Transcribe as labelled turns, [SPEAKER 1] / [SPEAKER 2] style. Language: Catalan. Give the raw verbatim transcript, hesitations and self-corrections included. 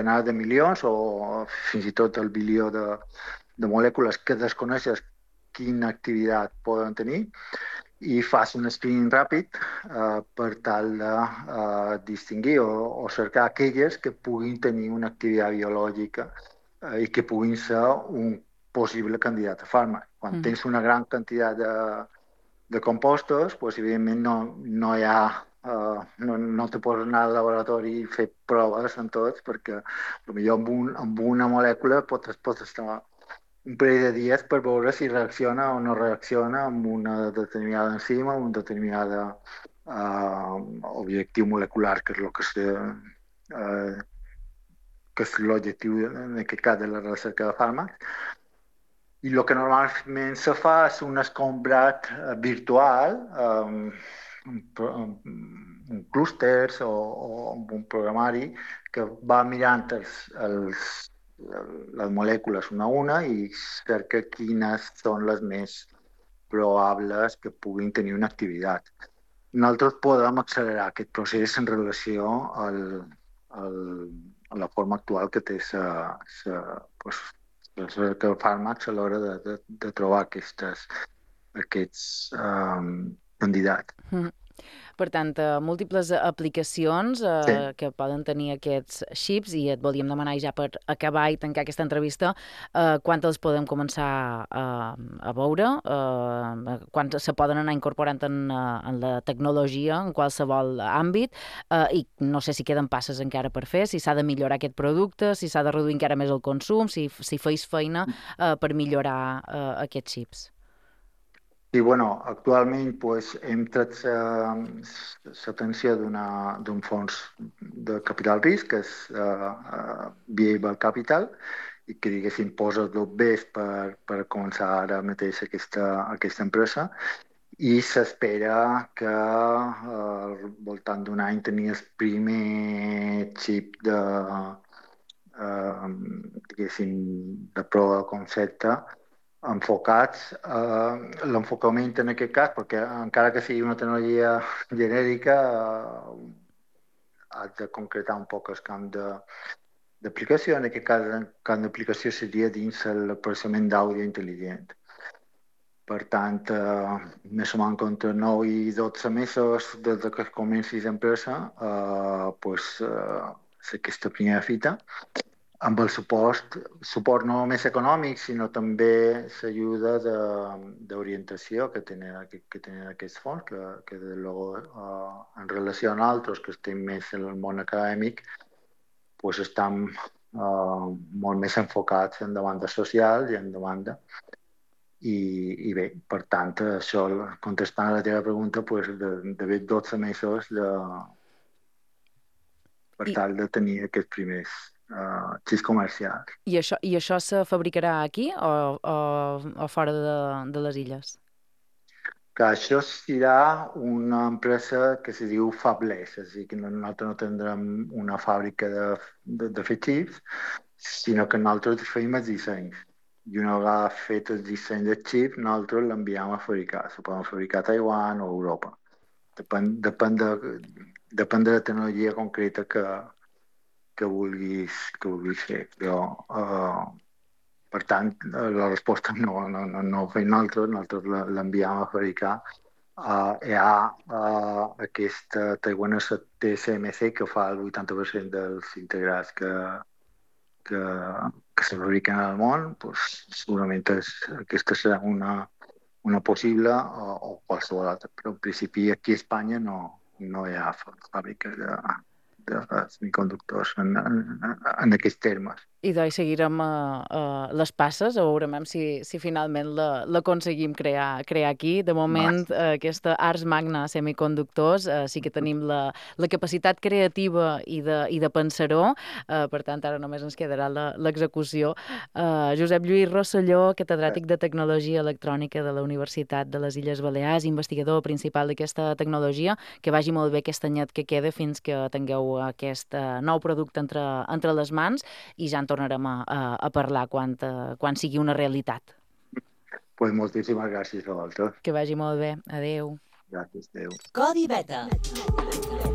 [SPEAKER 1] centenars de milions o fins i tot el bilió de, de molècules que desconeixes quina activitat poden tenir i fas un screening ràpid eh, per tal de eh, distingir o, o cercar aquelles que puguin tenir una activitat biològica eh, i que puguin ser un possible candidat a fàrmac. Quan
[SPEAKER 2] Mm.
[SPEAKER 1] tens una gran quantitat de, de compostos, pues, evidentment no, no hi ha Uh, no, no te pots anar al laboratori i fer proves en tots perquè potser amb, un, amb una molècula pots, pots estar un parell de dies per veure si reacciona o no reacciona amb una determinada enzima, un determinat uh, objectiu molecular, que és el que, se, uh, que és l'objectiu en aquest cas de la recerca de fàrmacs. I el que normalment se fa és un escombrat virtual, um, un, un clústers o, o un programari que va mirant els, els, les molècules una a una i cerca quines són les més probables que puguin tenir una activitat. Nosaltres podem accelerar aquest procés en relació al, al, a la forma actual que té sa, sa, pues, que fàrmacs a l'hora de, de, de trobar aquestes, aquests um, candidats.
[SPEAKER 2] Mm. Per tant, eh, múltiples aplicacions eh,
[SPEAKER 1] Sí.
[SPEAKER 2] que poden tenir aquests xips i et volíem demanar ja per acabar i tancar aquesta entrevista eh, quants els podem començar a, a veure, eh, quants se poden anar incorporant en, en la tecnologia en qualsevol àmbit eh, i no sé si queden passes encara per fer, si s'ha de millorar aquest producte, si s'ha de reduir encara més el consum, si, si feis feina eh, per millorar eh, aquests xips.
[SPEAKER 1] I bueno, actualment pues, hem tret l'atenció d'un fons de capital risc, que és uh, uh, Viable Capital, i que diguéssim posa els bés per, per començar ara mateix aquesta, aquesta empresa. I s'espera que uh, al voltant d'un any tenir el primer xip de, uh, diguéssim, de prova de concepte enfocats a eh, l'enfocament en aquest cas, perquè encara que sigui una tecnologia genèrica, eh, has de concretar un poc el camp d'aplicació. En aquest cas, el camp d'aplicació seria dins el processament d'àudio intel·ligent. Per tant, eh, més o menys entre nou i dotze mesos des que comenci l'empresa, eh, pues, eh, és aquesta primera fita, amb el suport, suport no només econòmic, sinó també l'ajuda d'orientació que tenen, que, que tenen aquests fons, que, que de luego, uh, en relació amb altres que estem més en el món acadèmic, pues estan uh, molt més enfocats en demanda social i en demanda. I, i bé, per tant, això, contestant a la teva pregunta, pues, de, de dotze mesos de, per
[SPEAKER 2] I,
[SPEAKER 1] tal de tenir aquests primers uh, xips comercials.
[SPEAKER 2] i, això, I això se fabricarà aquí o, o, o fora de, de les illes?
[SPEAKER 1] Que això serà una empresa que se diu Fabless, és a dir, que nosaltres no tindrem una fàbrica de, de, de fer xips, sinó que nosaltres fem els dissenys. I una vegada fet el disseny de xip, nosaltres l'enviem a fabricar. Se poden fabricar a Taiwan o a Europa. Depèn, depèn, de, depèn de la tecnologia concreta que, que, vulguis, que vulguis fer. Però, uh, per tant, la resposta no, no, no, no ho fem nosaltres, nosaltres l'enviem a fabricar. Uh, hi ha uh, aquesta taiwanesa T S M C que fa el vuitanta per cent dels integrats que, que, que se fabriquen al món, pues, segurament és, aquesta serà una, una possible o, o qualsevol altra. Però en principi aquí a Espanya no, no hi ha fàbriques de, de semiconductors en, en, en aquests termes.
[SPEAKER 2] I doncs seguirem uh, uh, les passes, o veurem si, si finalment l'aconseguim crear, crear aquí. De moment, uh, aquesta Ars Magna Semiconductors uh, sí que tenim la, la capacitat creativa i de, i de pensar-ho, uh, per tant, ara només ens quedarà l'execució. Uh, Josep Lluís Rosselló, catedràtic de Tecnologia Electrònica de la Universitat de les Illes Balears, investigador principal d'aquesta tecnologia, que vagi molt bé aquest anyet que queda fins que tingueu aquest uh, nou producte entre, entre les mans, i ja en tornarem a, a, a parlar quan, uh, quan sigui una realitat.
[SPEAKER 1] Pues moltíssimes gràcies a vosaltres.
[SPEAKER 2] Que vagi molt bé. Adéu.
[SPEAKER 1] Gràcies, adéu.
[SPEAKER 3] Codi Beta.